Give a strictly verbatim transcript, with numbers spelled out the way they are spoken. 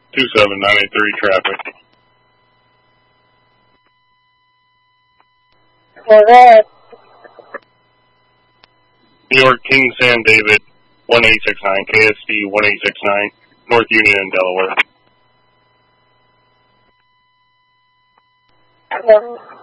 two seven nine eight three traffic. For that. New York King San David one eight six nine, K S D one eight six nine, North Union in Delaware. Yeah.